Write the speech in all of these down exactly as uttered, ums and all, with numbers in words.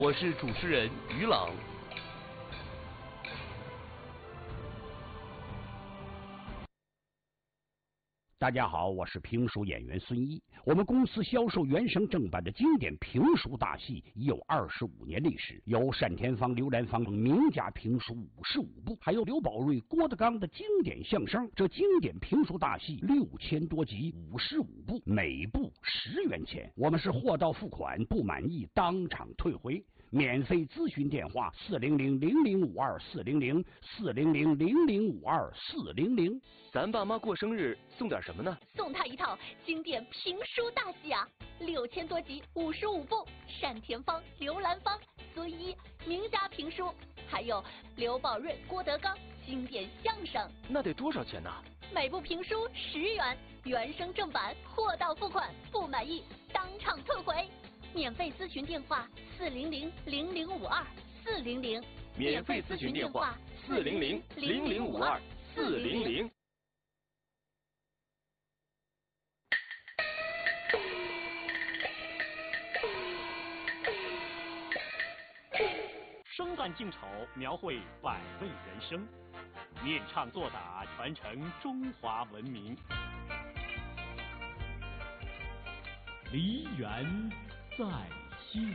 我是主持人于朗。 大家好，我是评书演员孙一。我们公司销售原声正版的经典评书大戏已有二十五年历史，有单田芳、刘兰芳名家评书五十五部，还有刘宝瑞、郭德纲的经典相声。这经典评书大戏六千多集，五十五部，每部十元钱。我们是货到付款，不满意当场退回。免费咨询电话：四零零零零五二四零零四零零零零五二四零零。 咱爸妈过生日送点什么呢？ 送他一套经典评书大戏啊，六千多集，五十五部，单田芳、刘兰芳、孙一名家评书，还有刘宝瑞、郭德纲经典相声。 那得多少钱呢？ 每部评书十元，原声正版，货到付款，不满意当场退回。免费咨询电话：四零零零零五二四零零。 免费咨询电话：四零零零零五二四零零。 生旦净丑，描绘百味人生，念唱作打，传承中华文明。梨园在线。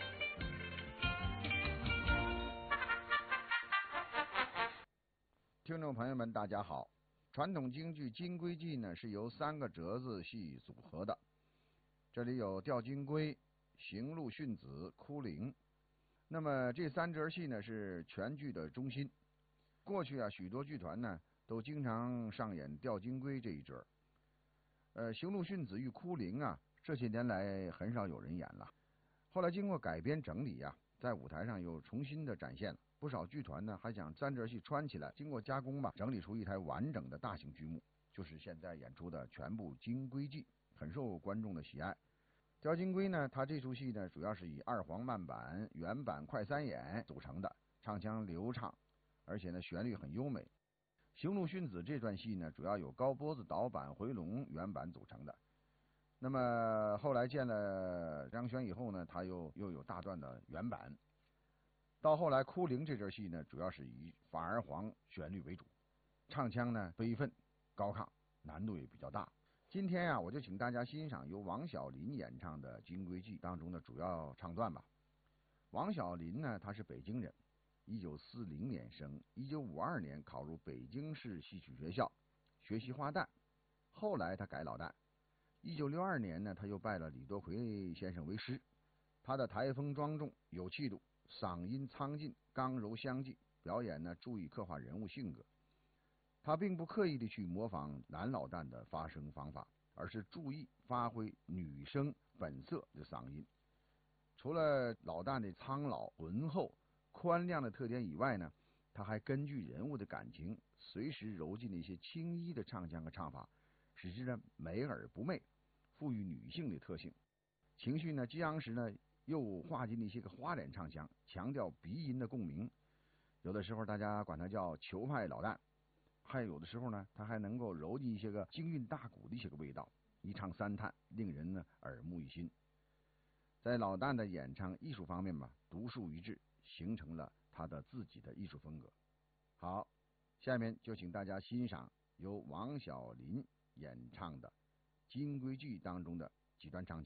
听众朋友们，大家好。传统京剧《金龟记》呢，是由三个折子戏组合的。这里有吊金龟、行路训子、哭灵。那么这三折戏呢是全剧的中心。过去啊，许多剧团呢都经常上演吊金龟这一折。呃，行路训子与哭灵啊，这些年来很少有人演了。后来经过改编整理啊，在舞台上又重新的展现了。不少剧团呢还将三折戏穿起来，经过加工吧，整理出一台完整的大型剧目，就是现在演出的全部《金龟记》，很受观众的喜爱。吊金龟呢，它这出戏呢主要是以二黄慢板、原板快三眼组成的，唱腔流畅，而且呢旋律很优美。行路训子这段戏呢，主要有高波子、倒板、回笼、原板组成的。那么后来见了张轩以后呢，他又又有大段的原板。到后来哭灵这阵戏呢，主要是以法二黄旋律为主，唱腔呢悲愤高亢，难度也比较大。今天啊，我就请大家欣赏由王小林演唱的《金龟记》当中的主要唱段吧。王小林呢，他是北京人，一九四零年生，一九五二年考入北京市戏曲学校学习花旦，后来他改老旦。一九六二年呢，他又拜了李多奎先生为师。他的台风庄重，有气度，嗓音苍劲，刚柔相济，表演呢注意刻画人物性格。他并不刻意的去模仿男老旦的发声方法，而是注意发挥女声本色的嗓音。除了老旦的苍老、浑厚、宽亮的特点以外呢，他还根据人物的感情，随时揉进了一些轻揖的唱腔和唱法，使之呢美而不媚，赋予女性的特性。情绪呢激昂时呢，又画进了一些个花脸唱腔，强调鼻音的共鸣。有的时候大家管它叫球派老旦。还有的时候呢，他还能够揉进一些个京韵大鼓的一些个味道，一唱三叹，令人呢耳目一新。在老旦的演唱艺术方面吧，独树一帜，形成了他的自己的艺术风格。好，下面就请大家欣赏由王小林演唱的《金龟记》当中的几段唱腔。